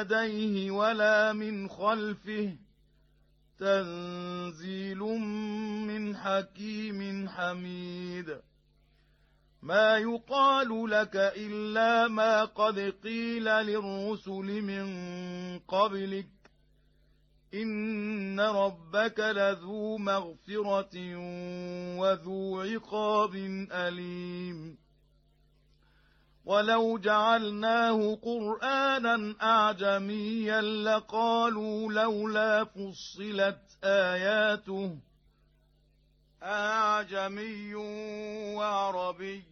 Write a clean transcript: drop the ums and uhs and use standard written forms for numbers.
يديه ولا من خلفه تنزيل من حكيم حميد ما يقال لك إلا ما قد قيل للرسل من قبلك إن ربك لذو مغفرة وذو عقاب أليم ولو جعلناه قرآنا أعجميا لقالوا لولا فصلت آياته أعجمي وعربي